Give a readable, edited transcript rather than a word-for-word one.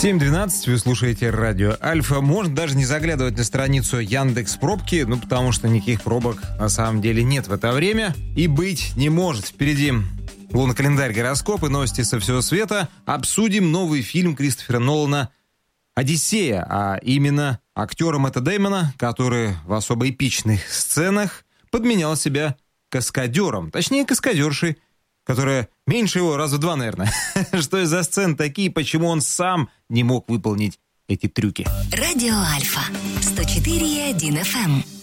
7:12, вы слушаете радио Альфа. Можно даже не заглядывать на страницу Яндекс.Пробки, потому что никаких пробок на самом деле нет в это время и быть не может. Впереди лунокалендарь, гороскоп и новости со всего света. Обсудим новый фильм Кристофера Нолана «Одиссея», а именно актера Мэтта Дэймона, который в особо эпичных сценах подменял себя каскадером, точнее каскадершей, которая меньше его раза в 2, наверное. Что из-за сцен такие, почему он сам не мог выполнить эти трюки? Радио Альфа 104,1 FM.